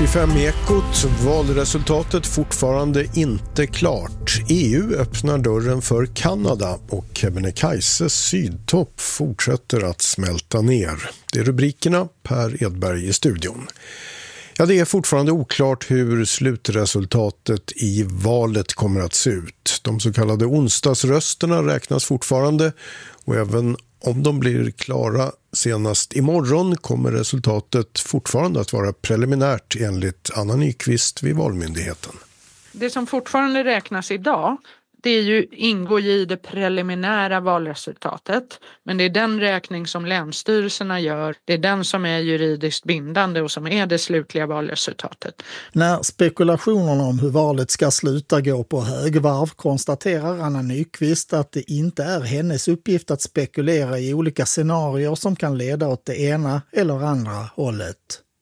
45 Ekot, valresultatet fortfarande inte klart. EU öppnar dörren för Kanada och Kebnekaises sydtopp fortsätter att smälta ner. Det är rubrikerna, Per Edberg i studion. Ja, det är fortfarande oklart hur slutresultatet i valet kommer att se ut. De så kallade onsdagsrösterna räknas fortfarande och även om de blir klara senast imorgon kommer resultatet fortfarande att vara preliminärt enligt Anna Nyqvist vid Valmyndigheten. Det som fortfarande räknas idag, det ingår i det preliminära valresultatet. Men det är den räkning som länsstyrelserna gör. Det är den som är juridiskt bindande och som är det slutliga valresultatet. När spekulationerna om hur valet ska sluta gå på högvarv konstaterar Anna Nyqvist att det inte är hennes uppgift att spekulera i olika scenarier som kan leda åt det ena eller andra hållet.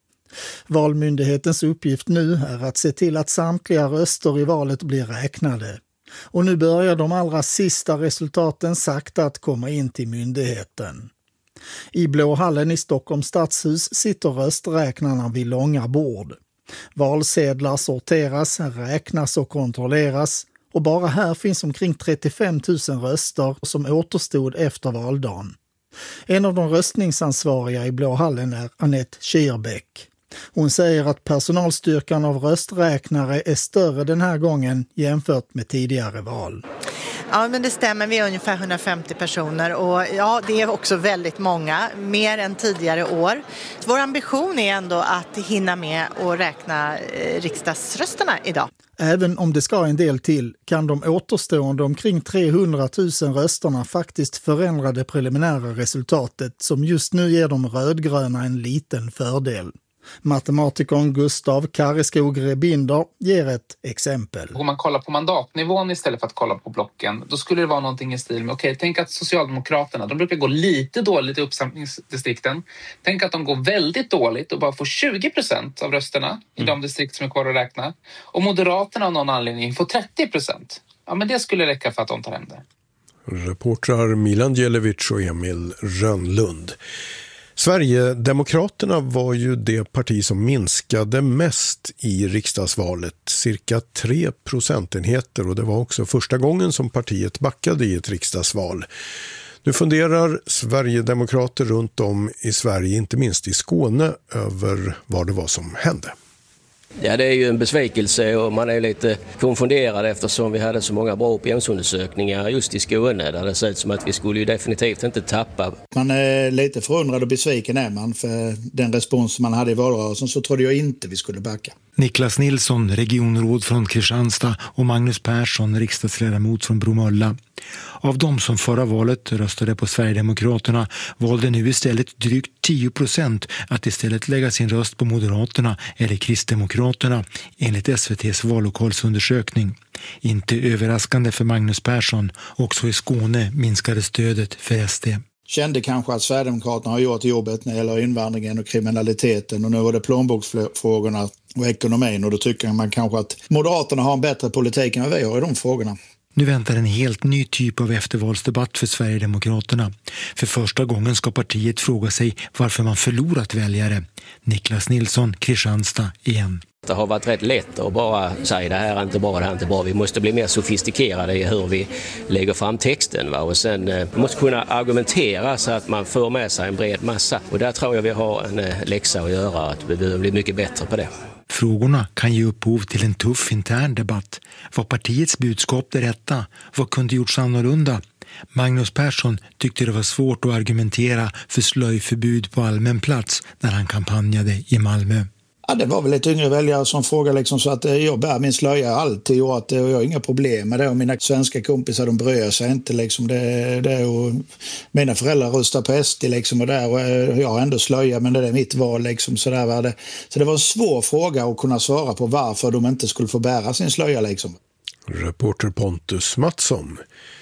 Valmyndighetens uppgift nu är att se till att samtliga röster i valet blir räknade. Och nu börjar de allra sista resultaten sakta att komma in till myndigheten. I Blå hallen i Stockholms stadshus sitter rösträknarna vid långa bord. Valsedlar sorteras, räknas och kontrolleras och bara här finns omkring 35 000 röster som återstod efter valdagen. En av de röstningsansvariga i Blå hallen är Annette Schierbeck. Hon säger att personalstyrkan av rösträknare är större den här gången jämfört med tidigare val. Ja, men det stämmer. Vi är ungefär 150 personer och ja, det är också väldigt många, mer än tidigare år. Vår ambition är ändå att hinna med och räkna riksdagsrösterna idag. Även om det ska en del till kan de återstående omkring 300 000 rösterna faktiskt förändra det preliminära resultatet som just nu ger de rödgröna en liten fördel. Matematikern Gustav Karreskog-Rebinder ger ett exempel. Om man kollar på mandatnivån istället för att kolla på blocken, då skulle det vara någonting i stil med tänk att Socialdemokraterna, de brukar gå lite dåligt i uppsamlingsdistrikten. Tänk att de går väldigt dåligt och bara får 20% av rösterna i de distrikt som är kvar att räkna. Och Moderaterna av någon anledning får 30%. Ja, men det skulle räcka för att de tar hem det. Reportrar Milan Djelevic och Emil Rönnlund. Sverigedemokraterna var ju det parti som minskade mest i riksdagsvalet, cirka 3 procentenheter, och det var också första gången som partiet backade i ett riksdagsval. Nu funderar Sverigedemokrater runt om i Sverige, inte minst i Skåne, över vad det var som hände. Ja, det är ju en besvikelse och man är lite konfunderad eftersom vi hade så många bra opinionsundersökningar just i Skåne där det ser ut som att vi skulle ju definitivt inte tappa. Man är lite förundrad och besviken är man för den respons man hade i valrörelsen, så trodde jag inte vi skulle backa. Niklas Nilsson, regionråd från Kristianstad, och Magnus Persson, riksdagsledamot från Bromölla. Av de som förra valet röstade på Sverigedemokraterna valde nu istället drygt 10% att istället lägga sin röst på Moderaterna eller Kristdemokraterna enligt SVT:s vallokalsundersökning. Inte överraskande för Magnus Persson, också i Skåne minskade stödet för SD. Kände kanske att Sverigedemokraterna har gjort jobbet när det gäller invandringen och kriminaliteten, och nu var det plånboksfrågorna och ekonomin, och då tycker man kanske att Moderaterna har en bättre politik än vad vi har i de frågorna. Nu väntar en helt ny typ av eftervalsdebatt för Sverigedemokraterna. För första gången ska partiet fråga sig varför man förlorat väljare. Niklas Nilsson, Kristianstad igen. Det har varit rätt lätt att bara säga det här är inte bra, det här är inte bra. Vi måste bli mer sofistikerade i hur vi lägger fram texten. Och sen måste kunna argumentera så att man får med sig en bred massa. Och där tror jag vi har en läxa att göra, att vi behöver bli mycket bättre på det. Frågorna kan ge upphov till en tuff intern debatt. Var partiets budskap det rätta? Vad kunde gjorts annorlunda? Magnus Persson tyckte det var svårt att argumentera för slöjförbud på allmän plats när han kampanjade i Malmö. Ja, det var väl lite yngre väljare som frågade liksom, så att jag bär min slöja alltid och att jag har inga problem med det, och mina svenska kompisar de bryr sig inte liksom, det och mina föräldrar röstar på SD liksom, och jag har ändå slöja, men det är mitt val liksom, så där var det. Så det var en svår fråga att kunna svara på varför de inte skulle få bära sin slöja liksom. Reporter Pontus Mattsson.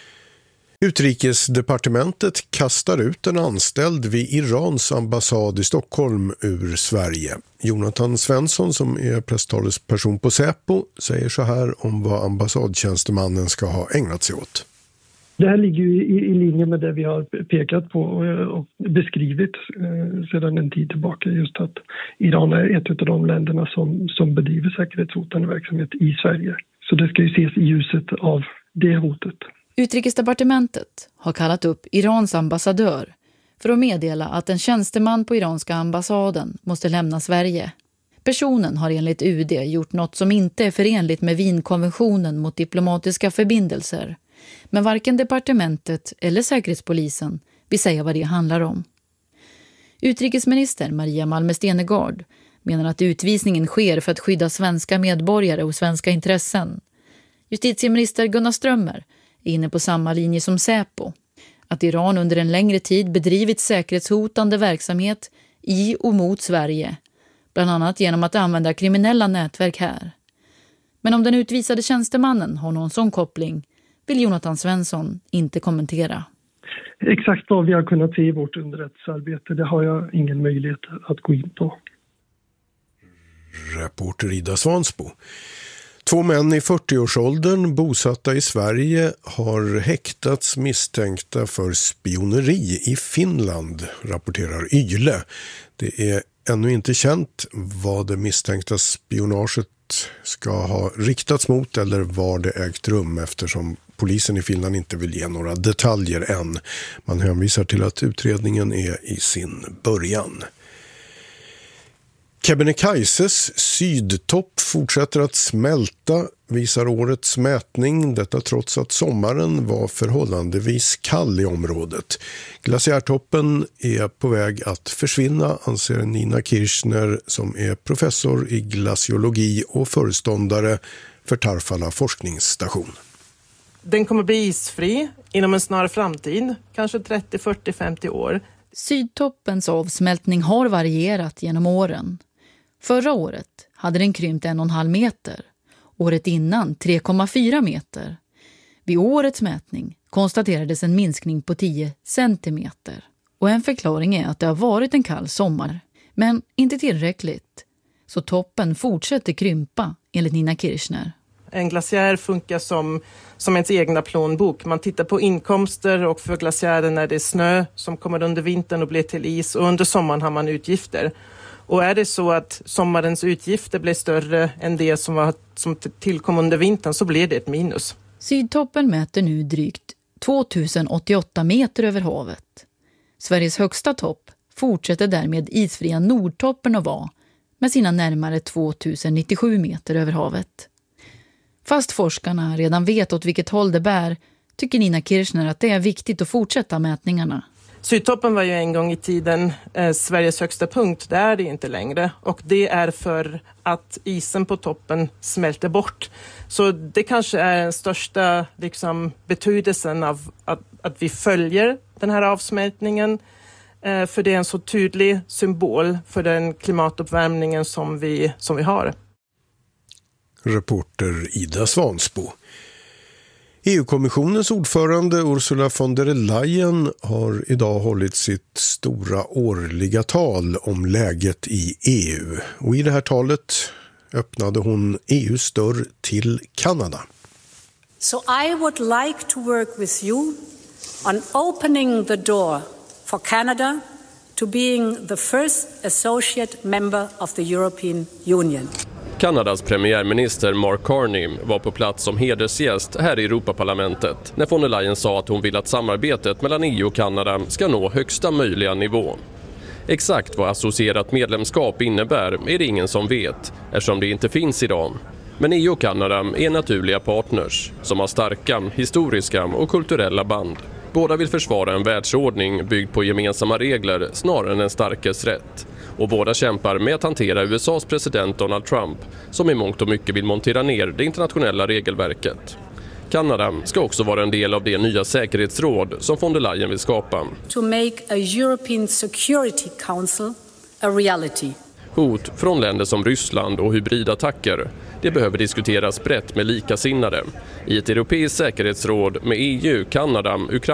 Utrikesdepartementet kastar ut en anställd vid Irans ambassad i Stockholm ur Sverige. Jonathan Svensson, som är presstalesperson på Säpo, säger så här om vad ambassadtjänstemannen ska ha ägnat sig åt. Det här ligger ju i linje med det vi har pekat på och beskrivit sedan en tid tillbaka. Just att Iran är ett av de länderna som bedriver säkerhetshotande verksamhet i Sverige. Så det ska ju ses i ljuset av det hotet. Utrikesdepartementet har kallat upp Irans ambassadör för att meddela att en tjänsteman på iranska ambassaden måste lämna Sverige. Personen har enligt UD gjort något som inte är förenligt med Wienkonventionen mot diplomatiska förbindelser. Men varken departementet eller säkerhetspolisen vill säga vad det handlar om. Utrikesminister Maria Malmö Stenergard menar att utvisningen sker för att skydda svenska medborgare och svenska intressen. Justitieminister Gunnar Strömmer är inne på samma linje som Säpo. Att Iran under en längre tid bedrivit säkerhetshotande verksamhet i och mot Sverige. Bland annat genom att använda kriminella nätverk här. Men om den utvisade tjänstemannen har någon sån koppling vill Jonathan Svensson inte kommentera. Exakt vad vi har kunnat se i vårt underrättelsearbete, det har jag ingen möjlighet att gå in på. Reporter Ida Svansbo. 2 män i 40-årsåldern bosatta i Sverige har häktats misstänkta för spioneri i Finland, rapporterar Yle. Det är ännu inte känt vad det misstänkta spionaget ska ha riktats mot eller var det ägt rum, eftersom polisen i Finland inte vill ge några detaljer än. Man hänvisar till att utredningen är i sin början. Kebnekaises sydtopp fortsätter att smälta, visar årets mätning. Detta trots att sommaren var förhållandevis kall i området. Glaciärtoppen är på väg att försvinna, anser Nina Kirchner som är professor i glaciologi och föreståndare för Tarfala forskningsstation. Den kommer bli isfri inom en snar framtid, kanske 30, 40, 50 år. Sydtoppens avsmältning har varierat genom åren. Förra året hade den krympt 1,5 meter. Året innan 3,4 meter. Vid årets mätning konstaterades en minskning på 10 centimeter. Och en förklaring är att det har varit en kall sommar. Men inte tillräckligt. Så toppen fortsätter krympa enligt Nina Kirchner. En glaciär funkar som ens egna plånbok. Man tittar på inkomster och för glaciären är det snö som kommer under vintern och blir till is. Och under sommaren har man utgifter. Och är det så att sommarens utgifter blir större än det som tillkom under vintern så blir det ett minus. Sydtoppen mäter nu drygt 2088 meter över havet. Sveriges högsta topp fortsätter därmed isfria Nordtoppen att vara med sina närmare 2097 meter över havet. Fast forskarna redan vet åt vilket håll det bär tycker Nina Kirchner att det är viktigt att fortsätta mätningarna. Sydtoppen var ju en gång i tiden Sveriges högsta punkt, det är det inte längre. Och det är för att isen på toppen smälter bort. Så det kanske är den största betydelsen av att vi följer den här avsmältningen. För det är en så tydlig symbol för den klimatuppvärmningen som vi har. Reporter Ida Svansbo. EU-kommissionens ordförande Ursula von der Leyen har idag hållit sitt stora årliga tal om läget i EU. Och i det här talet öppnade hon EUs dörr till Kanada. So I would like to work with you on opening the door for Canada to being the first associate member of the European Union. Kanadas premiärminister Mark Carney var på plats som hedersgäst här i Europaparlamentet när von der Leyen sa att hon vill att samarbetet mellan EU och Kanada ska nå högsta möjliga nivå. Exakt vad associerat medlemskap innebär är det ingen som vet, eftersom det inte finns idag. Men EU och Kanada är naturliga partners som har starka historiska och kulturella band. Båda vill försvara en världsordning byggd på gemensamma regler snarare än en starkes rätt. Och båda kämpar med att hantera USAs president Donald Trump som i mångt och mycket vill montera ner det internationella regelverket. Kanada ska också vara en del av det nya säkerhetsråd som von der Leyen vill skapa. To make a European Security Council a reality. Hot från länder som Ryssland och hybridattacker, det behöver diskuteras brett med likasinnade. I ett europeiskt säkerhetsråd med EU, Kanada, Ukraina